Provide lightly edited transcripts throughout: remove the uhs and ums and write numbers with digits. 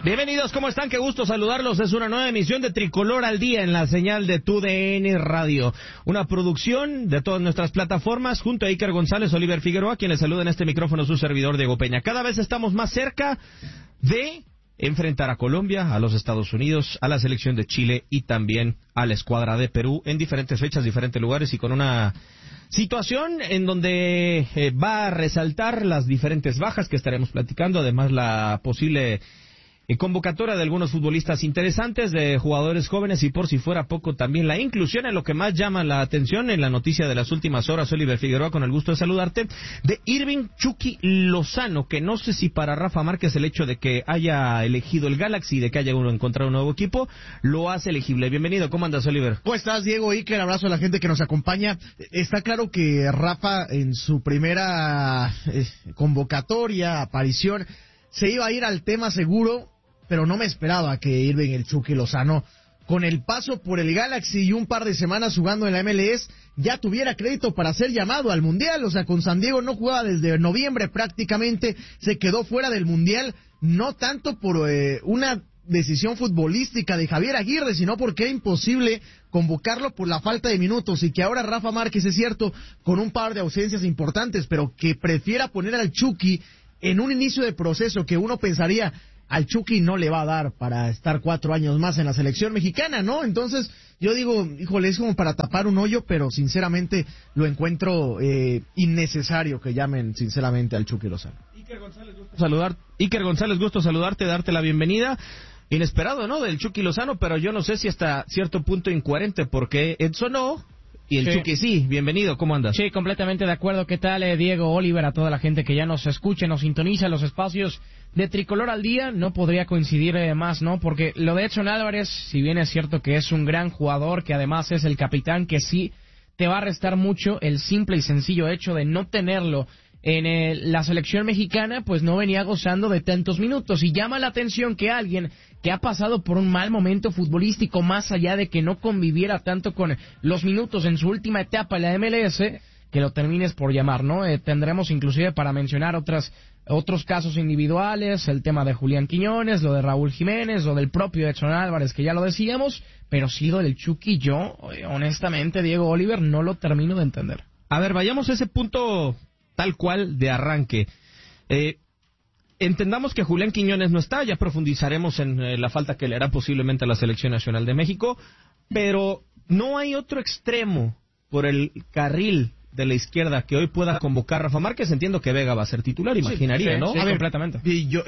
Bienvenidos, ¿cómo están? Qué gusto saludarlos. Es una nueva emisión de Tricolor al Día en la señal de TUDN Radio. Una producción de todas nuestras plataformas junto a Iker González, Oliver Figueroa, quien les saluda en este micrófono su servidor Diego Peña. Cada vez estamos más cerca de enfrentar a Colombia, a los Estados Unidos, a la selección de Chile y también a la escuadra de Perú en diferentes fechas, diferentes lugares y con una situación en donde va a resaltar las diferentes bajas que estaremos platicando, además la posible convocatoria de algunos futbolistas interesantes, de jugadores jóvenes y por si fuera poco también la inclusión en lo que más llama la atención en la noticia de las últimas horas, Oliver Figueroa, con el gusto de saludarte, de Irving Chucky Lozano, que no sé si para Rafa Márquez el hecho de que haya elegido el Galaxy, de que haya encontrado un nuevo equipo, lo hace elegible. Bienvenido, ¿cómo andas, Oliver? ¿Cómo estás, Diego? Iker, abrazo a la gente que nos acompaña. Está claro que Rafa en su primera convocatoria, aparición, se iba a ir al tema seguro, pero no me esperaba que Irving el Chucky Lozano, con el paso por el Galaxy y un par de semanas jugando en la MLS, ya tuviera crédito para ser llamado al Mundial. O sea, con San Diego no jugaba desde noviembre prácticamente, se quedó fuera del Mundial, no tanto por una decisión futbolística de Javier Aguirre, sino porque era imposible convocarlo por la falta de minutos, y que ahora Rafa Márquez, es cierto, con un par de ausencias importantes, pero que prefiera poner al Chucky en un inicio de proceso que uno pensaría, al Chucky no le va a dar para estar 4 años más en la selección mexicana, ¿no? Entonces, yo digo, híjole, es como para tapar un hoyo, pero sinceramente lo encuentro innecesario que llamen sinceramente al Chucky Lozano. Iker González, gusto saludarte, darte la bienvenida. Inesperado, ¿no?, del Chucky Lozano, pero yo no sé si hasta cierto punto incoherente, porque Edson no, y el sí. Chucky sí. Bienvenido, ¿cómo andas? Sí, completamente de acuerdo. ¿Qué tal, Diego, Oliver, a toda la gente que ya nos escucha, nos sintoniza en los espacios de Tricolor al Día? No podría coincidir más, ¿no? Porque lo de Edson Álvarez, si bien es cierto que es un gran jugador, que además es el capitán, que sí te va a restar mucho el simple y sencillo hecho de no tenerlo en la selección mexicana, pues no venía gozando de tantos minutos, y llama la atención que alguien que ha pasado por un mal momento futbolístico, más allá de que no conviviera tanto con los minutos en su última etapa en la MLS, que lo termines por llamar, ¿no? Tendremos inclusive para mencionar otros casos individuales, el tema de Julián Quiñones, lo de Raúl Jiménez, lo del propio Edson Álvarez, que ya lo decíamos, pero sí lo del Chucky, yo, honestamente, Diego, Oliver, no lo termino de entender. A ver, vayamos a ese punto tal cual de arranque. Entendamos que Julián Quiñones no está, ya profundizaremos en la falta que le hará posiblemente a la Selección Nacional de México, pero no hay otro extremo por el carril de la izquierda que hoy pueda convocar Rafa Márquez. Entiendo que Vega va a ser titular, imaginaría, sí, ¿no? Sí, completamente.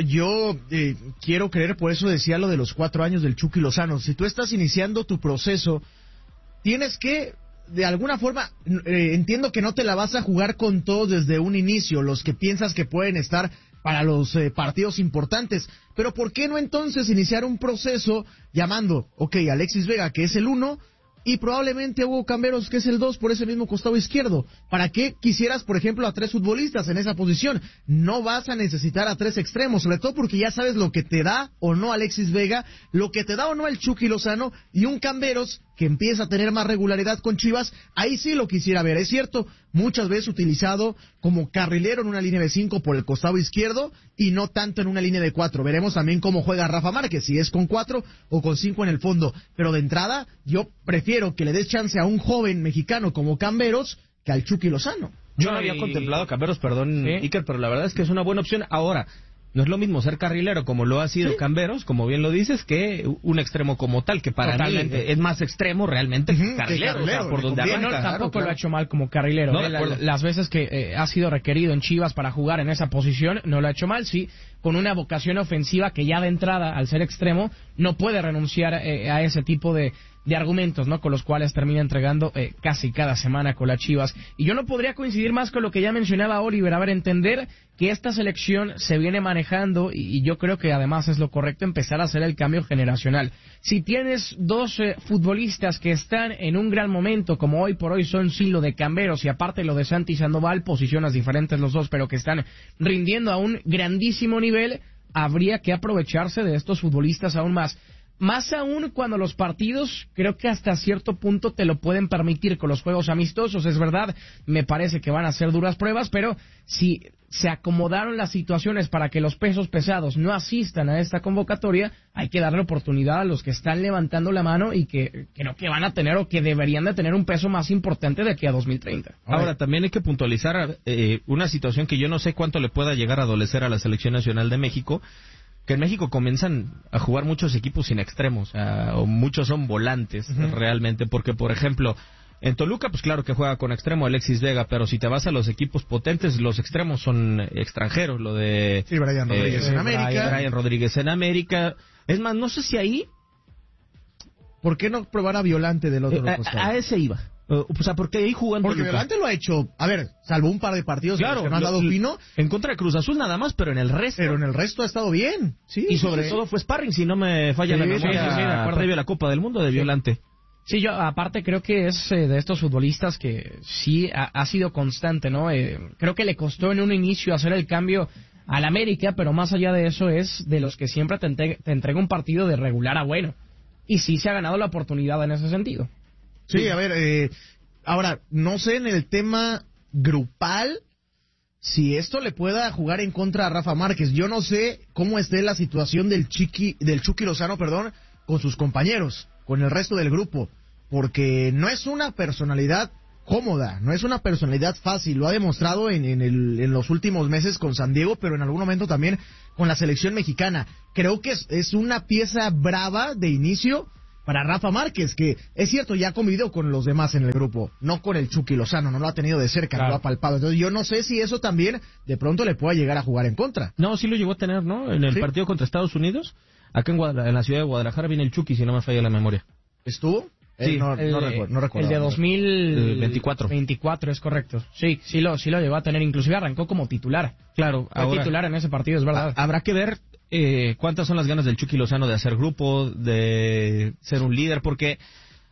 Yo quiero creer, por eso decía lo de los 4 años del Chucky Lozano. Si tú estás iniciando tu proceso, tienes que, de alguna forma, entiendo que no te la vas a jugar con todos desde un inicio, los que piensas que pueden estar para los partidos importantes, pero ¿por qué no entonces iniciar un proceso llamando, Alexis Vega, que es el 1, y probablemente Hugo Camberos, que es el 2, por ese mismo costado izquierdo? ¿Para qué quisieras, por ejemplo, a 3 futbolistas en esa posición? No vas a necesitar a 3 extremos, sobre todo porque ya sabes lo que te da o no Alexis Vega, lo que te da o no el Chucky Lozano, y un Camberos que empieza a tener más regularidad con Chivas. Ahí sí lo quisiera ver. Es cierto, muchas veces utilizado como carrilero en una línea de 5 por el costado izquierdo y no tanto en una línea de 4. Veremos también cómo juega Rafa Márquez, si es con 4 o con 5 en el fondo. Pero de entrada, yo prefiero que le des chance a un joven mexicano como Camberos que al Chucky Lozano. Yo no había contemplado a Camberos, perdón, ¿sí? Iker, pero la verdad es que es una buena opción. Ahora, no es lo mismo ser carrilero como lo ha sido Camberos, como bien lo dices, que un extremo como tal, que para mí es más extremo realmente que carrilero, o sea, por donde arranca. Tampoco lo ha hecho mal como carrilero. No, las veces que ha sido requerido en Chivas para jugar en esa posición, no lo ha hecho mal, sí, con una vocación ofensiva que ya de entrada, al ser extremo, no puede renunciar a ese tipo de argumentos, ¿no?, con los cuales termina entregando casi cada semana con las Chivas. Y yo no podría coincidir más con lo que ya mencionaba Oliver. A ver, entender que esta selección se viene manejando, y yo creo que además es lo correcto empezar a hacer el cambio generacional. Si tienes 2 futbolistas que están en un gran momento, como hoy por hoy son lo de Camberos y aparte lo de Santi Sandoval, posiciones diferentes los dos, pero que están rindiendo a un grandísimo nivel, habría que aprovecharse de estos futbolistas aún más. Más aún cuando los partidos, creo que hasta cierto punto te lo pueden permitir con los juegos amistosos. Es verdad, me parece que van a ser duras pruebas, pero si se acomodaron las situaciones para que los pesos pesados no asistan a esta convocatoria, hay que darle oportunidad a los que están levantando la mano y que creo que van a tener o que deberían de tener un peso más importante de aquí a 2030. Ahora, también hay que puntualizar una situación que yo no sé cuánto le pueda llegar a adolecer a la Selección Nacional de México, que en México comienzan a jugar muchos equipos sin extremos, o muchos son volantes realmente, porque por ejemplo, en Toluca, pues claro que juega con extremo Alexis Vega, pero si te vas a los equipos potentes, los extremos son extranjeros, lo de... Sí, Brian Rodríguez en América. Brian Rodríguez en América. Es más, no sé si ahí... ¿Por qué no probar a Violante del otro costado? A ese iba. O sea, porque ahí jugando... Porque Violante lo ha hecho, a ver, salvo un par de partidos claro, que no han dado pino. En contra de Cruz Azul nada más, pero en el resto... Pero en el resto ha estado bien, sí. Y sobre todo fue sparring, si no me falla la memoria, previo a la Copa del Mundo de Violante. Sí, yo aparte creo que es de estos futbolistas que sí ha sido constante, ¿no? Creo que le costó en un inicio hacer el cambio al América, pero más allá de eso es de los que siempre te entrega un partido de regular a bueno. Y sí se ha ganado la oportunidad en ese sentido. Sí, a ver, ahora, no sé en el tema grupal si esto le pueda jugar en contra a Rafa Márquez. Yo no sé cómo esté la situación del Chucky Lozano, con sus compañeros, con el resto del grupo, porque no es una personalidad cómoda, no es una personalidad fácil, lo ha demostrado en los últimos meses con San Diego, pero en algún momento también con la selección mexicana. Creo que es una pieza brava de inicio para Rafa Márquez, que es cierto, ya ha convivido con los demás en el grupo, no con el Chucky Lozano, no lo ha tenido de cerca, claro. No lo ha palpado. Entonces yo no sé si eso también de pronto le pueda llegar a jugar en contra. No, sí lo llegó a tener, ¿no? En el partido contra Estados Unidos, acá en la ciudad de Guadalajara viene el Chucky, si no me falla la memoria. ¿Estuvo? Sí, no recuerdo. El de 2024 es correcto. Sí lo llegó a tener, inclusive arrancó como titular. Claro, fue titular en ese partido, es verdad. Habrá que ver cuántas son las ganas del Chucky Lozano de hacer grupo, de ser un líder, porque,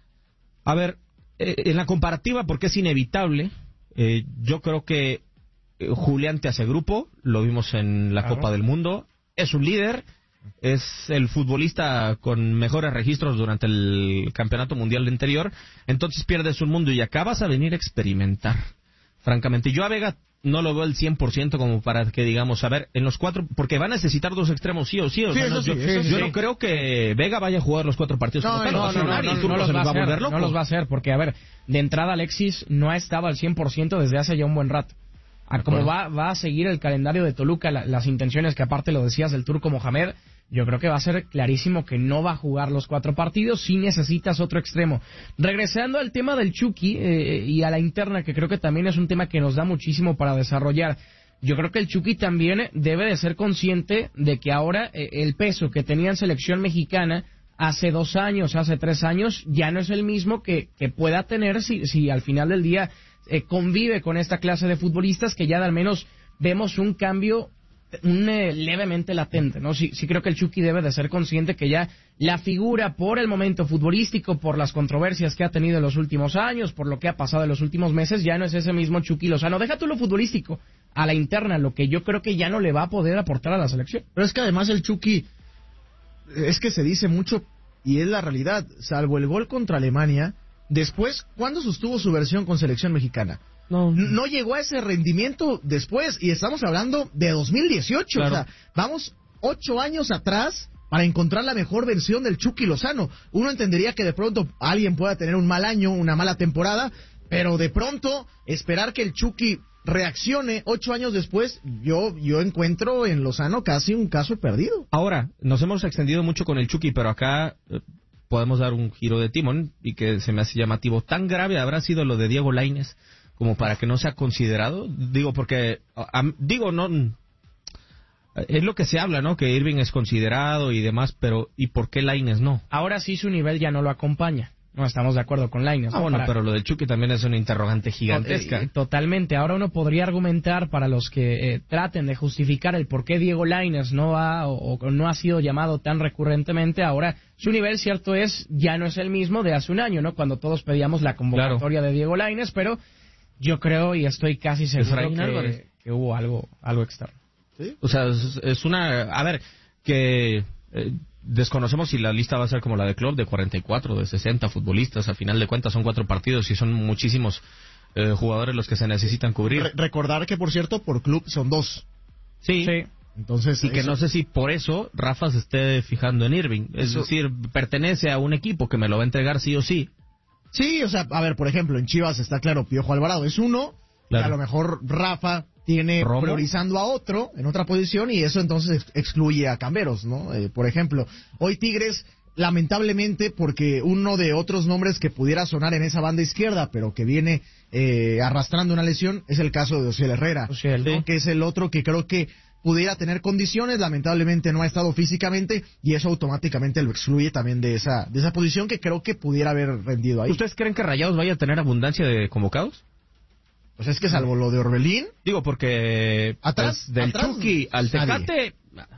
a ver, en la comparativa, porque es inevitable, yo creo que Julián te hace grupo, lo vimos en la Copa del Mundo, es un líder. Es el futbolista con mejores registros durante el campeonato mundial anterior, entonces pierdes un mundo y acabas a venir a experimentar, francamente. Yo a Vega no lo veo el 100% como para que digamos, a ver, en los 4, porque va a necesitar 2 extremos sí o sí. Yo no creo que Vega vaya a jugar los 4 partidos. No los va a hacer, porque a ver, de entrada Alexis no ha estado al 100% desde hace ya un buen rato. Como va a seguir el calendario de Toluca, las intenciones que aparte lo decías del Turco Mohamed, yo creo que va a ser clarísimo que no va a jugar los 4 partidos si necesitas otro extremo. Regresando al tema del Chucky y a la interna, que creo que también es un tema que nos da muchísimo para desarrollar. Yo creo que el Chucky también debe de ser consciente de que ahora el peso que tenía en selección mexicana hace 2 años, hace 3 años, ya no es el mismo que pueda tener si al final del día convive con esta clase de futbolistas, que ya al menos vemos un cambio levemente latente, ¿no? Sí creo que el Chucky debe de ser consciente que ya la figura por el momento futbolístico, por las controversias que ha tenido en los últimos años, por lo que ha pasado en los últimos meses, ya no es ese mismo Chucky Lozano. Deja tú lo futbolístico, a la interna, lo que yo creo que ya no le va a poder aportar a la selección. Pero es que además el Chucky, es que se dice mucho y es la realidad, salvo el gol contra Alemania. Después, ¿cuándo sostuvo su versión con selección mexicana? No llegó a ese rendimiento después, y estamos hablando de 2018, claro. O sea, vamos 8 años atrás para encontrar la mejor versión del Chucky Lozano. Uno entendería que de pronto alguien pueda tener un mal año, una mala temporada, pero de pronto esperar que el Chucky reaccione 8 años después, yo encuentro en Lozano casi un caso perdido. Ahora, nos hemos extendido mucho con el Chucky, pero acá podemos dar un giro de timón y que se me hace llamativo. ¿Tan grave habrá sido lo de Diego Lainez como para que no sea considerado? Digo, porque no es lo que se habla, ¿no? Que Irving es considerado y demás, pero ¿y por qué Lainez no? Ahora sí su nivel ya no lo acompaña. No estamos de acuerdo con Lainez. Bueno, pero lo del Chucky también es una interrogante gigantesca. Totalmente. Ahora uno podría argumentar para los que traten de justificar el por qué Diego Lainez no va o no ha sido llamado tan recurrentemente. Ahora su nivel, cierto es, ya no es el mismo de hace un año, ¿no? Cuando todos pedíamos la convocatoria de Diego Lainez, pero yo creo y estoy casi seguro que hubo algo externo. ¿Sí? O sea, es una... A ver, que... desconocemos si la lista va a ser como la de Klopp, de 44, de 60 futbolistas. A final de cuentas son 4 partidos y son muchísimos jugadores los que se necesitan cubrir. Recordar que, por cierto, por club son 2. Sí. Entonces, y que no sé si por eso Rafa se esté fijando en Irving. Es decir, pertenece a un equipo que me lo va a entregar sí o sí. Sí, o sea, a ver, por ejemplo, en Chivas está claro, Piojo Alvarado es uno, claro. Y a lo mejor Rafa tiene ¿Romo? Priorizando a otro en otra posición y eso entonces excluye a Camberos, ¿no? Por ejemplo, hoy Tigres, lamentablemente, porque uno de otros nombres que pudiera sonar en esa banda izquierda, pero que viene arrastrando una lesión, es el caso de Ociel Herrera, ¿no? Que es el otro que creo que pudiera tener condiciones, lamentablemente no ha estado físicamente y eso automáticamente lo excluye también de esa posición que creo que pudiera haber rendido ahí. ¿Ustedes creen que Rayados vaya a tener abundancia de convocados? Pues es que salvo lo de Orbelín. Digo, porque atrás, del Chucky al Tecate,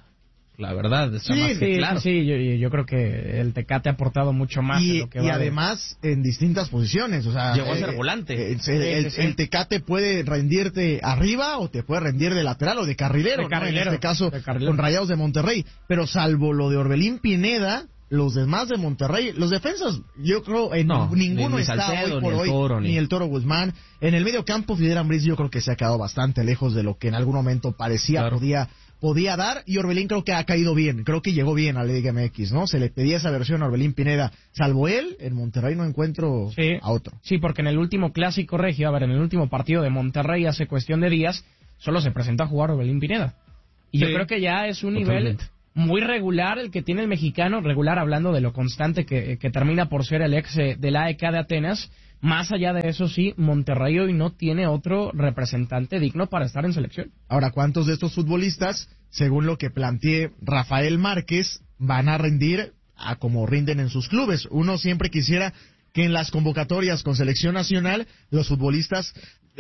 la verdad, está más que claro. Sí, yo creo que el Tecate ha aportado mucho más. Y, de lo que y además en distintas posiciones. O sea, llegó a ser volante. El Tecate puede rendirte arriba o te puede rendir de lateral o de carrilero. ¿no? En este caso, con Rayados de Monterrey. Pero salvo lo de Orbelín Pineda, los demás de Monterrey, los defensas, yo creo ninguno ni está Salcedo, hoy por ni hoy, Toro, ni el Toro Guzmán. En el medio campo, Fidel Ambriz yo creo que se ha quedado bastante lejos de lo que en algún momento parecía podía dar, y Orbelín creo que ha caído bien, creo que llegó bien a la Liga MX, ¿no? Se le pedía esa versión a Orbelín Pineda, salvo él, en Monterrey no encuentro a otro. Sí, porque en el último clásico regio, en el último partido de Monterrey hace cuestión de días, solo se presentó a jugar Orbelín Pineda. Y yo creo que ya es un nivel muy regular el que tiene el mexicano, regular hablando de lo constante que termina por ser el ex del AEK de Atenas. Más allá de eso, sí, Monterrey hoy no tiene otro representante digno para estar en selección. Ahora, ¿cuántos de estos futbolistas, según lo que planteé Rafael Márquez, van a rendir a como rinden en sus clubes? Uno siempre quisiera que en las convocatorias con selección nacional los futbolistas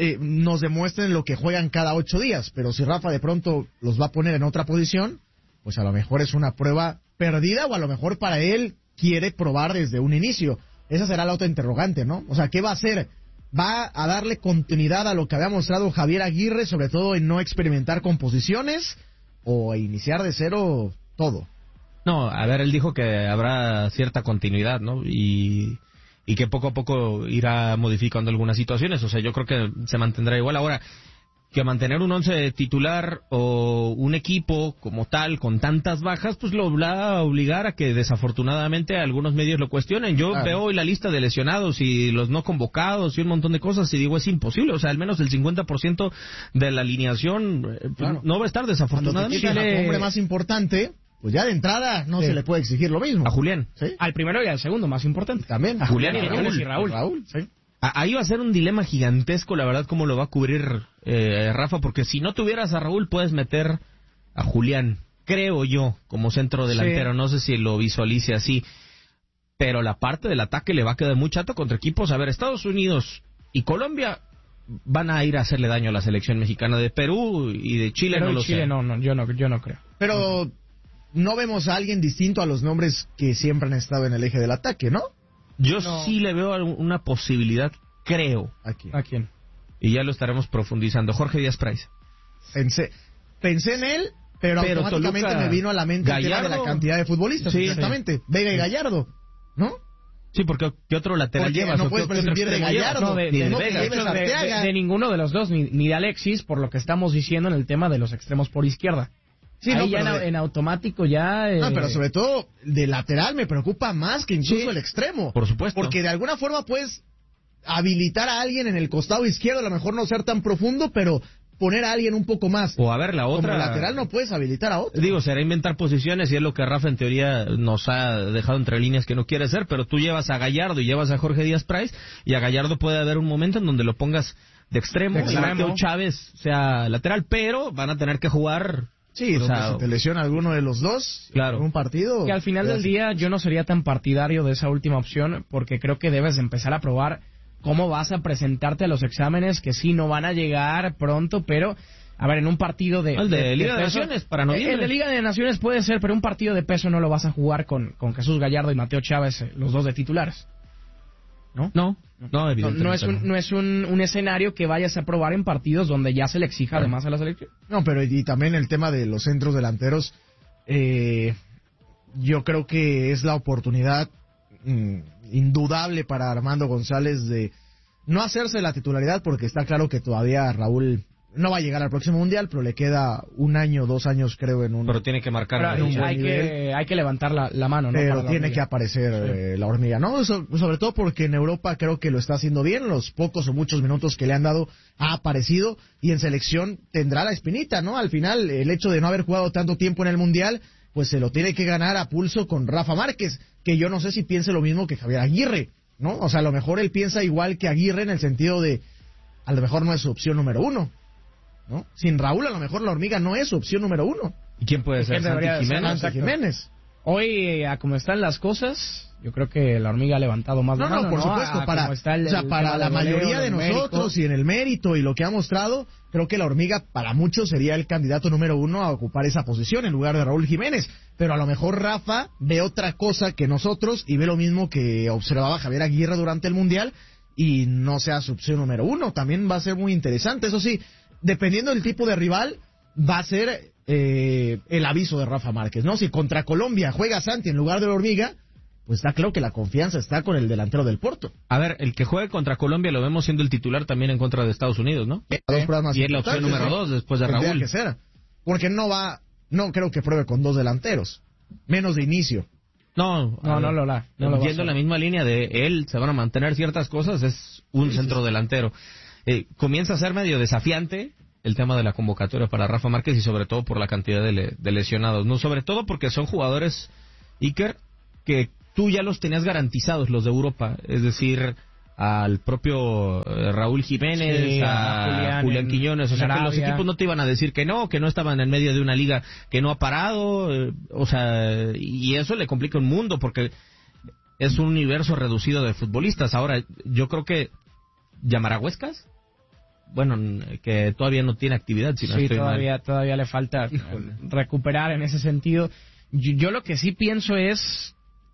nos demuestren lo que juegan cada 8 días, pero si Rafa de pronto los va a poner en otra posición, pues a lo mejor es una prueba perdida o a lo mejor para él quiere probar desde un inicio. Esa será la otra interrogante, ¿no? O sea, ¿qué va a hacer? ¿Va a darle continuidad a lo que había mostrado Javier Aguirre, sobre todo en no experimentar con posiciones, o iniciar de cero todo? No, a ver, él dijo que habrá cierta continuidad, ¿no? Y que poco a poco irá modificando algunas situaciones. O sea, yo creo que se mantendrá igual. Ahora, que mantener un 11 titular o un equipo como tal con tantas bajas, pues lo va a obligar a que desafortunadamente algunos medios lo cuestionen. Yo veo hoy la lista de lesionados y los no convocados y un montón de cosas y digo, es imposible. O sea, al menos el 50% de la alineación no va a estar desafortunadamente. Cuando te quitan al hombre más importante, pues ya de entrada no se le puede exigir lo mismo. A Julián. ¿Sí? Al primero y al segundo, más importante. También. A Julián y Raúl. Sí. Ahí va a ser un dilema gigantesco, la verdad, cómo lo va a cubrir Rafa, porque si no tuvieras a Raúl, puedes meter a Julián, creo yo, como centro delantero. No sé si lo visualice así, pero la parte del ataque le va a quedar muy chato contra equipos. A ver, Estados Unidos y Colombia van a ir a hacerle daño a la selección mexicana. De Perú y de Chile pero no lo Chile sé. No, yo no creo. Pero no vemos a alguien distinto a los nombres que siempre han estado en el eje del ataque, ¿no? Yo sí le veo una posibilidad, creo. ¿A quién? Y ya lo estaremos profundizando. Jorge Díaz Price. Pensé en él, pero automáticamente Toluca, me vino a la mente el tema de la cantidad de futbolistas. Sí, exactamente. Sí. Vega y Gallardo, ¿no? Sí, porque ¿qué otro lateral llevas? No puedes prescindir de Gallardo. No, de ninguno de los dos, ni de Alexis, por lo que estamos diciendo en el tema de los extremos por izquierda. Sí, ahí ya en automático ya... No, pero sobre todo de lateral me preocupa más que incluso el extremo. Por supuesto. Porque de alguna forma puedes habilitar a alguien en el costado izquierdo, a lo mejor no ser tan profundo, pero poner a alguien un poco más. O a ver, la otra... Como lateral no puedes habilitar a otro. Digo, será inventar posiciones y es lo que Rafa en teoría nos ha dejado entre líneas que no quiere hacer, pero tú llevas a Gallardo y llevas a Jorge Díaz Price y a Gallardo puede haber un momento en donde lo pongas de extremo. Y Mateo Chávez sea lateral, pero van a tener que jugar... Sí, o sea, si te lesiona alguno de los dos en un partido... Que al final del día yo no sería tan partidario de esa última opción porque creo que debes empezar a probar cómo vas a presentarte a los exámenes que sí no van a llegar pronto, pero... A ver, en un partido de Liga de Naciones para noviembre. El de Liga de Naciones puede ser, pero un partido de peso no lo vas a jugar con Jesús Gallardo y Mateo Chávez, los dos de titulares. No, evidentemente no es un escenario que vayas a probar en partidos donde ya se le exija además a la selección. No, pero y también el tema de los centros delanteros, yo creo que es la oportunidad indudable para Armando González de no hacerse la titularidad, porque está claro que todavía Raúl no va a llegar al próximo Mundial, pero le queda 1 año, 2 años creo en un... Pero tiene que marcar Pero un buen hay que levantar la mano, ¿no? Pero tiene que aparecer la hormiga, ¿no? Sobre todo porque en Europa creo que lo está haciendo bien, los pocos o muchos minutos que le han dado ha aparecido, y en selección tendrá la espinita, ¿no? Al final, el hecho de no haber jugado tanto tiempo en el Mundial, pues se lo tiene que ganar a pulso con Rafa Márquez, que yo no sé si piense lo mismo que Javier Aguirre, ¿no? O sea, a lo mejor él piensa igual que Aguirre en el sentido de, a lo mejor no es su opción número 1, ¿no? Sin Raúl, a lo mejor la hormiga no es su opción número 1. ¿Y quién puede ser? Santi Jiménez. Hoy, a como están las cosas, yo creo que la hormiga ha levantado más la mano. No, por supuesto, para la mayoría de nosotros y en el mérito y lo que ha mostrado, creo que la hormiga para muchos sería el candidato número 1 a ocupar esa posición en lugar de Raúl Jiménez. Pero a lo mejor Rafa ve otra cosa que nosotros y ve lo mismo que observaba Javier Aguirre durante el Mundial y no sea su opción número 1. También va a ser muy interesante. Eso sí, dependiendo del tipo de rival, va a ser el aviso de Rafa Márquez, ¿no? Si contra Colombia juega Santi en lugar de la hormiga, pues está claro que la confianza está con el delantero del Porto. A ver, el que juegue contra Colombia lo vemos siendo el titular también en contra de Estados Unidos, ¿no? Y es la opción número 2 después de Raúl. Que ser, porque no creo que pruebe con 2 delanteros, menos de inicio. No lo va yendo en la misma línea de él, se van a mantener ciertas cosas, es un centro delantero. Comienza a ser medio desafiante el tema de la convocatoria para Rafa Márquez y sobre todo por la cantidad de lesionados, no, sobre todo porque son jugadores, Iker, que tú ya los tenías garantizados, los de Europa, es decir, al propio Raúl Jiménez, a Julián Quiñones, o sea que los equipos no te iban a decir que no estaban en medio de una liga que no ha parado, o sea, y eso le complica un mundo porque es un universo reducido de futbolistas. Ahora, yo creo que ¿llamará Huescas? Bueno, que todavía no tiene actividad. Si no sí, todavía le falta recuperar en ese sentido. Yo lo que sí pienso es,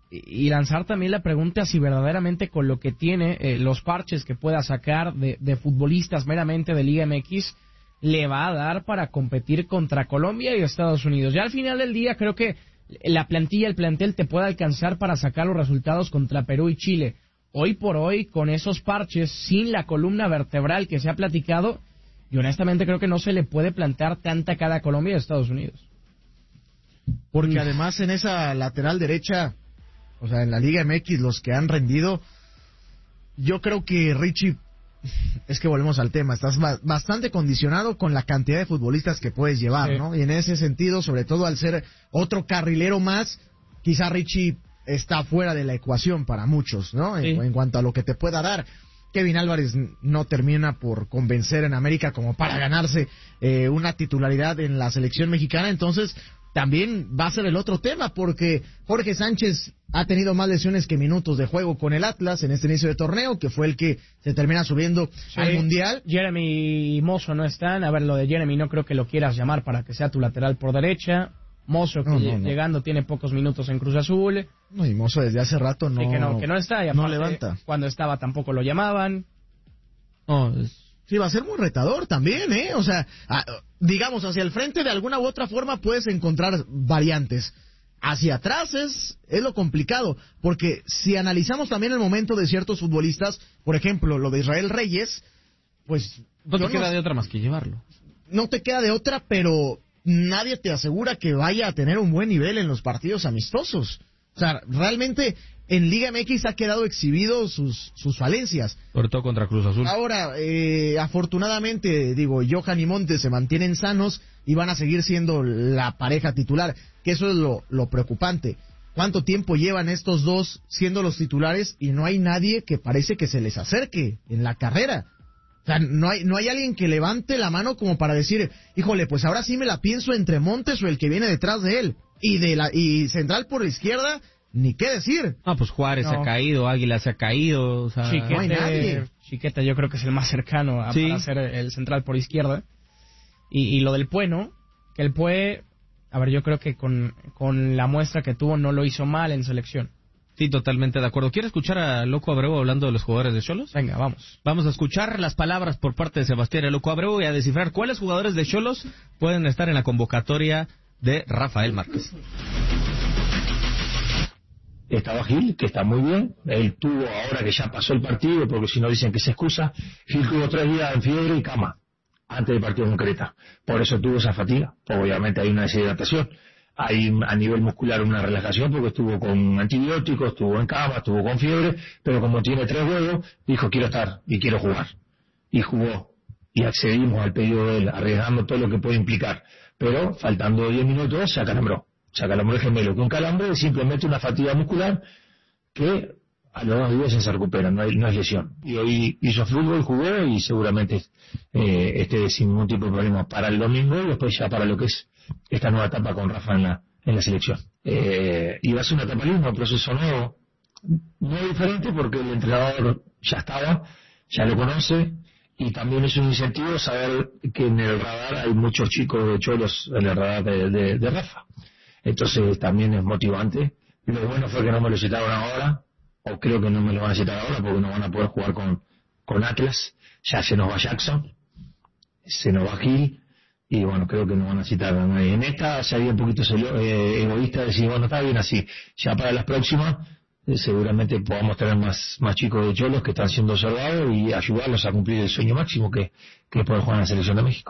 y lanzar también la pregunta si verdaderamente con lo que tiene, los parches que pueda sacar de futbolistas meramente de Liga MX, le va a dar para competir contra Colombia y Estados Unidos. Ya al final del día creo que la plantilla, el plantel te puede alcanzar para sacar los resultados contra Perú y Chile. Hoy por hoy, con esos parches, sin la columna vertebral que se ha platicado, y honestamente creo que no se le puede plantear tanta cara a Colombia y Estados Unidos. Porque además en esa lateral derecha, o sea, en la Liga MX, los que han rendido, yo creo que Richie, es que volvemos al tema, estás bastante condicionado con la cantidad de futbolistas que puedes llevar, sí, ¿no? Y en ese sentido, sobre todo al ser otro carrilero más, quizá Richie está fuera de la ecuación para muchos, ¿no? Sí. En cuanto a lo que te pueda dar. Kevin Álvarez no termina por convencer en América como para ganarse una titularidad en la selección mexicana, entonces también va a ser el otro tema, porque Jorge Sánchez ha tenido más lesiones que minutos de juego con el Atlas en este inicio de torneo, que fue el que se termina subiendo al Mundial. Jeremy y Mozo no están. A ver, lo de Jeremy no creo que lo quieras llamar para que sea tu lateral por derecha. Mozo que llegando tiene pocos minutos en Cruz Azul. No, y Mozo desde hace rato no, que no está. Y no levanta. Cuando estaba tampoco lo llamaban. Sí, va a ser muy retador también, ¿eh? O sea, digamos, hacia el frente de alguna u otra forma puedes encontrar variantes. Hacia atrás es lo complicado, porque si analizamos también el momento de ciertos futbolistas, por ejemplo, lo de Israel Reyes, pues... No te queda de otra más que llevarlo. No te queda de otra, pero nadie te asegura que vaya a tener un buen nivel en los partidos amistosos. O sea, realmente en Liga MX ha quedado exhibido sus falencias. Sobre todo contra Cruz Azul. Ahora, afortunadamente, digo, Johan y Montes se mantienen sanos y van a seguir siendo la pareja titular, que eso es lo preocupante. ¿Cuánto tiempo llevan estos dos siendo los titulares y no hay nadie que parece que se les acerque en la carrera? O sea, no hay alguien que levante la mano como para decir, híjole, pues ahora sí me la pienso entre Montes o el que viene detrás de él. Y central por la izquierda, ni qué decir. Pues Juárez se ha caído, Águila se ha caído, o sea, Chiquete, no hay nadie. Chiquete yo creo que es el más cercano para ser el central por izquierda. Y lo del Pue, ¿no? Que el Pue, a ver, yo creo que con la muestra que tuvo no lo hizo mal en selección. Sí, totalmente de acuerdo. ¿Quiere escuchar a Loco Abreu hablando de los jugadores de Xolos? Venga, vamos. Vamos a escuchar las palabras por parte de Sebastián El Loco Abreu y a descifrar cuáles jugadores de Xolos pueden estar en la convocatoria de Rafael Márquez. estaba Gil, que está muy bien. Él tuvo, ahora que ya pasó el partido, porque si no dicen que se excusa, Gil tuvo 3 días en fiebre y cama antes del partido con Creta. Por eso tuvo esa fatiga. Obviamente hay una deshidratación. Hay a nivel muscular una relajación porque estuvo con antibióticos, estuvo en cama, estuvo con fiebre, pero como tiene 3 juegos, dijo quiero estar y quiero jugar. Y jugó. Y accedimos al pedido de él, arriesgando todo lo que puede implicar. Pero faltando 10 minutos se acalambró. Se acalambró el gemelo. Que un calambre es simplemente una fatiga muscular que a los 2 días se recupera, no es lesión. Y hoy hizo fútbol, jugó y seguramente esté sin ningún tipo de problema para el domingo y después ya para lo que es esta nueva etapa con Rafa en la selección. Y va a ser una etapa linda, un proceso nuevo, no diferente porque el entrenador ya estaba, ya lo conoce y también es un incentivo saber que en el radar hay muchos chicos de cholos en el radar de Rafa. Entonces también es motivante. Lo bueno fue que no me lo citaron ahora, o creo que no me lo van a citar ahora porque no van a poder jugar con Atlas. Ya se nos va Jackson, se nos va Gil, y bueno, creo que no van a citar a nadie. En esta sería un poquito egoísta decir, bueno, está bien así. Ya para las próximas, seguramente podamos tener más chicos de cholos que están siendo observados y ayudarlos a cumplir el sueño máximo que es poder jugar en la selección de México.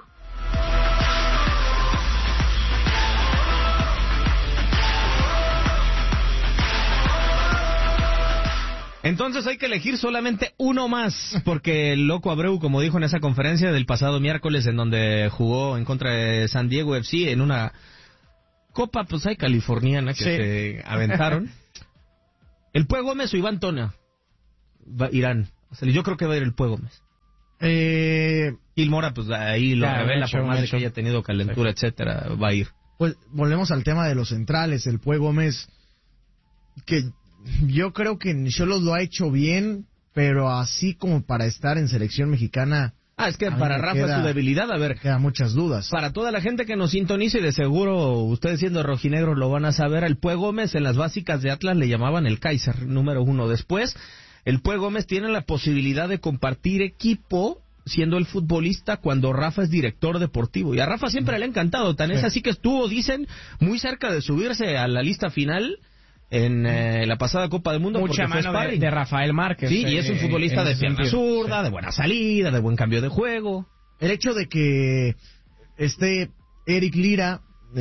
Entonces hay que elegir solamente uno más, porque el Loco Abreu, como dijo en esa conferencia del pasado miércoles, en donde jugó en contra de San Diego FC en una copa, pues hay californiana que se aventaron. ¿El Pue Gómez o Iván Tona irán? Yo creo que va a ir el Pue Gómez. Gil Mora, pues ahí lo revela, por más de que haya tenido calentura, etcétera, va a ir. Pues volvemos al tema de los centrales, el Pue Gómez, que yo creo que Xolos lo ha hecho bien, pero así como para estar en selección mexicana. Es que para Rafa su debilidad, queda muchas dudas. Para toda la gente que nos sintonice, y de seguro ustedes siendo rojinegros lo van a saber, al Pue Gómez en las básicas de Atlas le llamaban el Kaiser número 1. Después, el Pue Gómez tiene la posibilidad de compartir equipo siendo el futbolista cuando Rafa es director deportivo. Y a Rafa siempre le ha encantado, tan es así que estuvo, dicen, muy cerca de subirse a la lista final en la pasada Copa del Mundo. Mucha mano de Rafael Márquez. Sí, y es un futbolista de pierna zurda, de buena salida, de buen cambio de juego. El hecho de que esté Eric Lira,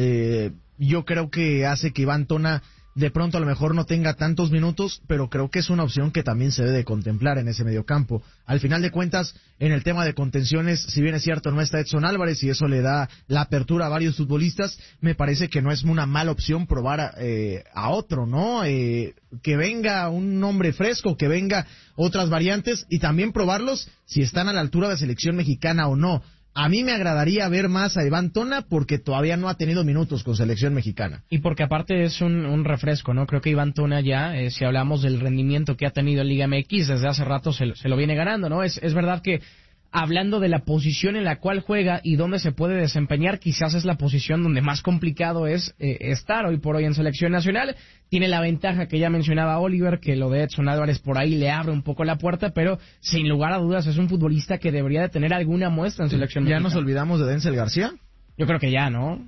yo creo que hace que Iván Tona de pronto a lo mejor no tenga tantos minutos, pero creo que es una opción que también se debe contemplar en ese mediocampo. Al final de cuentas, en el tema de contenciones, si bien es cierto, no está Edson Álvarez y eso le da la apertura a varios futbolistas, me parece que no es una mala opción probar a otro, ¿no? Que venga un nombre fresco, que venga otras variantes y también probarlos si están a la altura de selección mexicana o no. A mí me agradaría ver más a Iván Tona porque todavía no ha tenido minutos con selección mexicana. Y porque aparte es un refresco, ¿no? Creo que Iván Tona ya, si hablamos del rendimiento que ha tenido en Liga MX, desde hace rato se lo viene ganando, ¿no? Es verdad que hablando de la posición en la cual juega y dónde se puede desempeñar, quizás es la posición donde más complicado es estar hoy por hoy en selección nacional. Tiene la ventaja que ya mencionaba Oliver, que lo de Edson Álvarez por ahí le abre un poco la puerta, pero sin lugar a dudas es un futbolista que debería de tener alguna muestra en selección mexicana. ¿Ya nos olvidamos de Denzel García? Yo creo que ya, ¿no?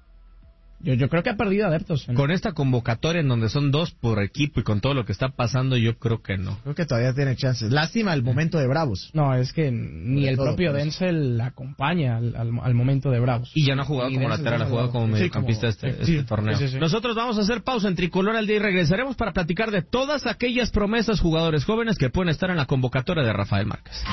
Yo creo que ha perdido adeptos. Con esta convocatoria en donde son 2 por equipo y con todo lo que está pasando, yo creo que no. Creo que todavía tiene chances. Lástima el momento de Bravos. No, es que ni el propio Denzel acompaña al momento de Bravos. Y ya no ha jugado como lateral, ha jugado como mediocampista este torneo. Sí. Nosotros vamos a hacer pausa en Tricolor al Día y regresaremos para platicar de todas aquellas promesas, jugadores jóvenes que pueden estar en la convocatoria de Rafael Márquez.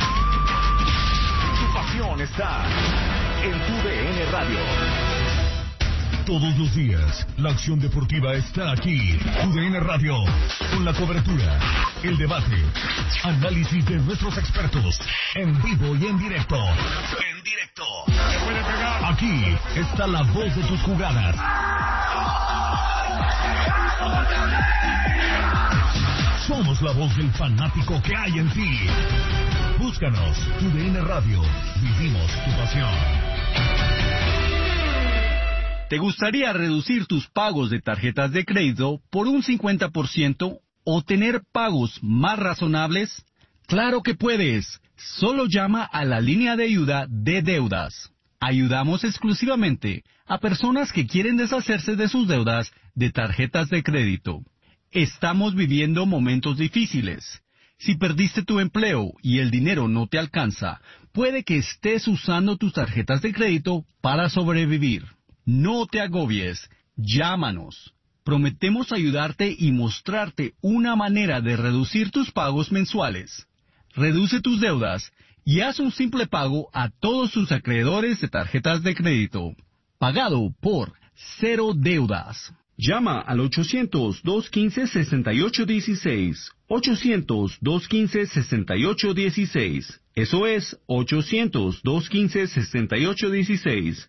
Tu pasión está en tu DN Radio. Todos los días, la acción deportiva está aquí. UDN Radio, con la cobertura, el debate, análisis de nuestros expertos, en vivo y en directo. Aquí está la voz de tus jugadas. Somos la voz del fanático que hay en ti. Búscanos, UDN Radio, vivimos tu pasión. ¿Te gustaría reducir tus pagos de tarjetas de crédito por un 50% o tener pagos más razonables? ¡Claro que puedes! Solo llama a la línea de ayuda de deudas. Ayudamos exclusivamente a personas que quieren deshacerse de sus deudas de tarjetas de crédito. Estamos viviendo momentos difíciles. Si perdiste tu empleo y el dinero no te alcanza, puede que estés usando tus tarjetas de crédito para sobrevivir. No te agobies. Llámanos. Prometemos ayudarte y mostrarte una manera de reducir tus pagos mensuales. Reduce tus deudas y haz un simple pago a todos tus acreedores de tarjetas de crédito. Pagado por Cero Deudas. Llama al 800-215-6816. 800-215-6816. Eso es 800-215-6816.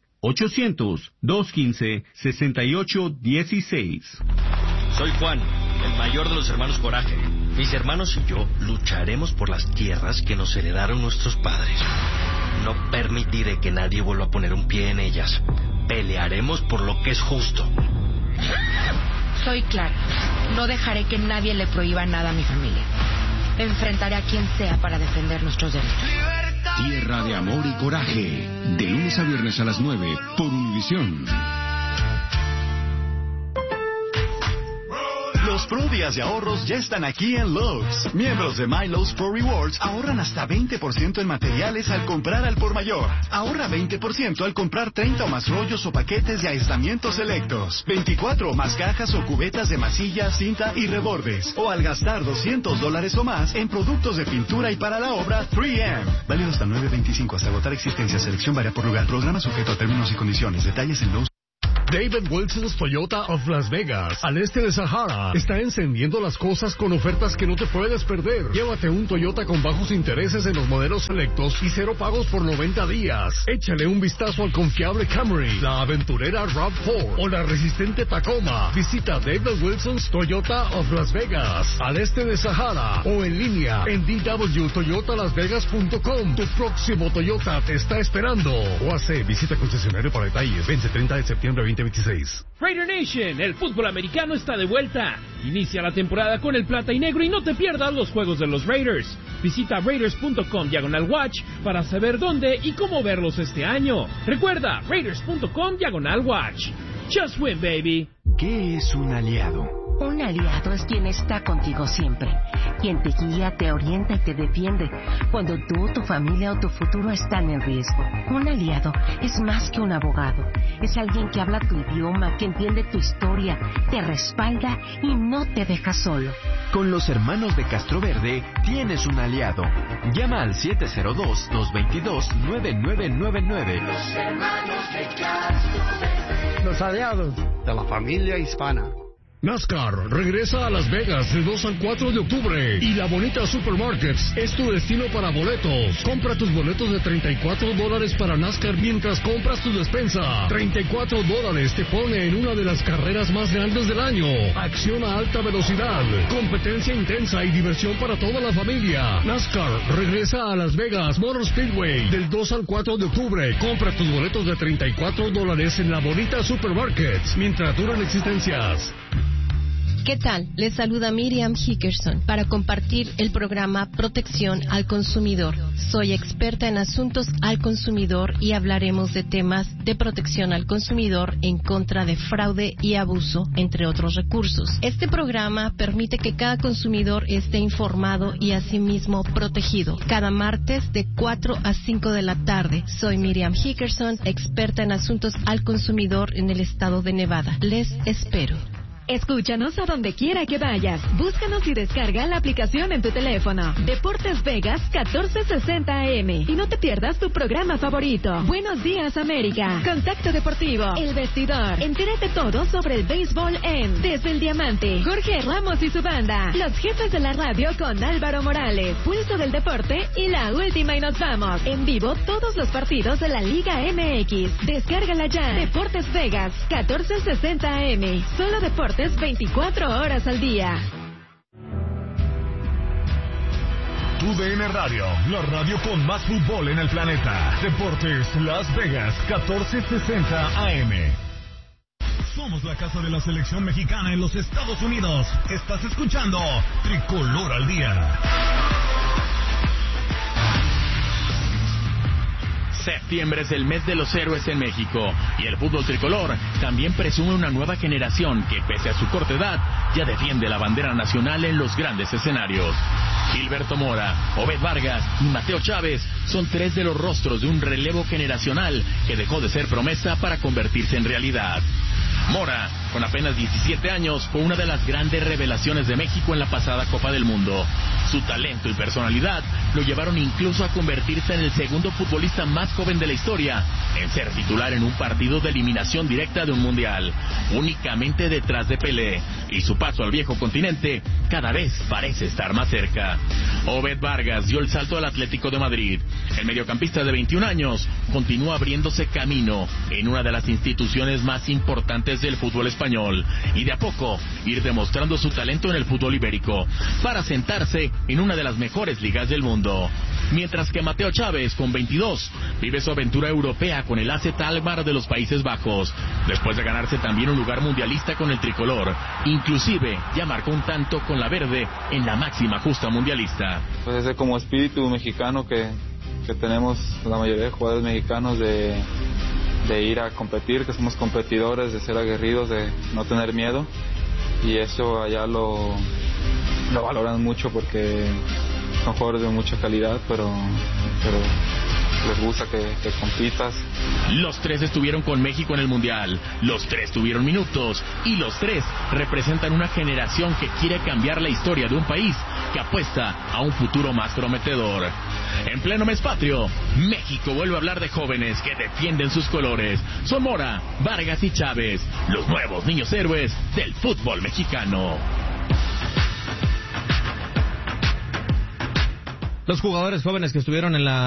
800-215-6816. Soy Juan, el mayor de los hermanos Coraje. Mis hermanos y yo lucharemos por las tierras que nos heredaron nuestros padres. No permitiré que nadie vuelva a poner un pie en ellas. Pelearemos por lo que es justo. Soy Clara. No dejaré que nadie le prohíba nada a mi familia. Enfrentaré a quien sea para defender nuestros derechos. Tierra de Amor y Coraje. De lunes a viernes a las 9 por Univisión. Los Pro Días de ahorros ya están aquí en Lowe's. Miembros de My Lowe's Pro Rewards ahorran hasta 20% en materiales al comprar al por mayor. Ahorra 20% al comprar 30 o más rollos o paquetes de aislamientos selectos, 24 o más cajas o cubetas de masilla, cinta y rebordes, o al gastar $200 o más en productos de pintura y para la obra 3M. Válido hasta 9/25 hasta agotar existencia. Selección varía por lugar. Programa sujeto a términos y condiciones. Detalles en Lowe's. David Wilson's Toyota of Las Vegas, al este de Sahara, está encendiendo las cosas con ofertas que no te puedes perder. Llévate un Toyota con bajos intereses en los modelos selectos y 0 pagos por 90 días. Échale un vistazo al confiable Camry, la aventurera RAV4 o la resistente Tacoma. Visita David Wilson's Toyota of Las Vegas, al este de Sahara, o en línea en dwtoyotalasvegas.com. Tu próximo Toyota te está esperando. OAC, visita concesionario para detalles. Vence 30 de septiembre 2026. Raider Nation, el fútbol americano está de vuelta. Inicia la temporada con el plata y negro y no te pierdas los juegos de los Raiders. Visita raiders.com/watch para saber dónde y cómo verlos este año. Recuerda, raiders.com/watch. Just win, baby. ¿Qué es un aliado? Un aliado es quien está contigo siempre, quien te guía, te orienta y te defiende cuando tú, tu familia o tu futuro están en riesgo. Un aliado es más que un abogado, es alguien que habla tu idioma, que entiende tu historia, te respalda y no te deja solo. Con los hermanos de Castro Verde tienes un aliado. Llama al 702-222-9999. Los hermanos de Castro Verde. Los aliados de la familia hispana. NASCAR regresa a Las Vegas del 2 al 4 de octubre y La Bonita Supermarkets es tu destino para boletos. Compra tus boletos de $34 para NASCAR mientras compras tu despensa. $34 te pone en una de las carreras más grandes del año. Acción a alta velocidad, competencia intensa y diversión para toda la familia. NASCAR regresa a Las Vegas Motor Speedway del 2 al 4 de octubre. Compra tus boletos de $34 en La Bonita Supermarkets mientras duran existencias. ¿Qué tal? Les saluda Miriam Hickerson para compartir el programa Protección al Consumidor. Soy experta en asuntos al consumidor y hablaremos de temas de protección al consumidor en contra de fraude y abuso, entre otros recursos. Este programa permite que cada consumidor esté informado y asimismo protegido. Cada martes de 4 a 5 de la tarde. Soy Miriam Hickerson, experta en asuntos al consumidor en el estado de Nevada. Les espero. Escúchanos a donde quiera que vayas. Búscanos y descarga la aplicación en tu teléfono. Deportes Vegas 1460 AM. Y no te pierdas tu programa favorito. Buenos días, América. Contacto Deportivo. El Vestidor. Entérate todo sobre el béisbol en Desde el Diamante. Jorge Ramos y su banda. Los jefes de la radio con Álvaro Morales. Pulso del Deporte y la última y nos vamos. En vivo todos los partidos de la Liga MX. Descárgala ya. Deportes Vegas 1460 AM. Solo Deportes 24 horas al día. TUDN Radio, la radio con más fútbol en el planeta. Deportes Las Vegas, 1460 AM. Somos la casa de la selección mexicana en los Estados Unidos. Estás escuchando Tricolor al Día. Septiembre es el mes de los héroes en México y el fútbol tricolor también presume una nueva generación que, pese a su corta edad, ya defiende la bandera nacional en los grandes escenarios. Gilberto Mora, Obed Vargas y Mateo Chávez son tres de los rostros de un relevo generacional que dejó de ser promesa para convertirse en realidad. Mora, con apenas 17 años, fue una de las grandes revelaciones de México en la pasada Copa del Mundo. Su talento y personalidad lo llevaron incluso a convertirse en el segundo futbolista más joven de la historia en ser titular en un partido de eliminación directa de un mundial, únicamente detrás de Pelé, y su paso al viejo continente cada vez parece estar más cerca. Obed Vargas dio el salto al Atlético de Madrid. El mediocampista de 21 años continúa abriéndose camino en una de las instituciones más importantes del fútbol español y de a poco ir demostrando su talento en el fútbol ibérico para sentarse en una de las mejores ligas del mundo. Mientras que Mateo Chávez, con 22, vive su aventura europea con el AZ Alkmaar de los Países Bajos, después de ganarse también un lugar mundialista con el tricolor. Inclusive ya marcó un tanto con la verde en la máxima justa mundialista. Pues ese como espíritu mexicano que tenemos la mayoría de jugadores mexicanos de ir a competir, que somos competidores, de ser aguerridos, de no tener miedo, y eso allá lo valoran mucho porque son jugadores de mucha calidad, pero les gusta que compitas. Los tres estuvieron con México en el Mundial, los tres tuvieron minutos y los tres representan una generación que quiere cambiar la historia de un país que apuesta a un futuro más prometedor. En pleno mes patrio, México vuelve a hablar de jóvenes que defienden sus colores. Son Mora, Vargas y Chávez, los nuevos niños héroes del fútbol mexicano. Los jugadores jóvenes que estuvieron en la